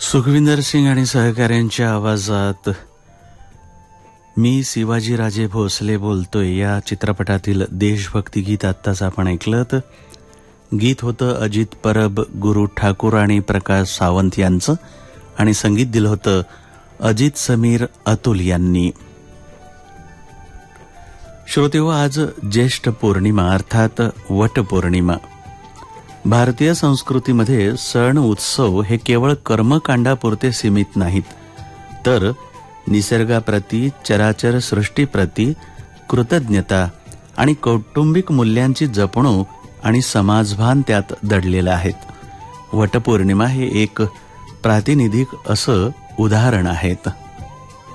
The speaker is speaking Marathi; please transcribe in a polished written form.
सुखविंदर सिंग आणि सहकाऱ्यांच्या आवाजात मी शिवाजीराजे भोसले बोलतोय या चित्रपटातील देशभक्ती गीत आत्ताच आपण ऐकलं. गीत होतं अजित परब, गुरु ठाकूर आणि प्रकाश सावंत यांचं आणि संगीत दिलं होतं अजित समीर अतुल यांनी. श्रोतेहो, आज ज्येष्ठ पौर्णिमा अर्थात वट पौर्णिमा. भारतीय संस्कृतीमध्ये सण उत्सव हे केवळ कर्मकांडापुरते सीमित नाहीत, तर निसर्गाप्रती, चराचर सृष्टीप्रती कृतज्ञता आणि कौटुंबिक मूल्यांची जपणूक आणि समाजभान त्यात दडलेलं आहेत. वटपौर्णिमा हे एक प्रातिनिधिक असं उदाहरण आहेत.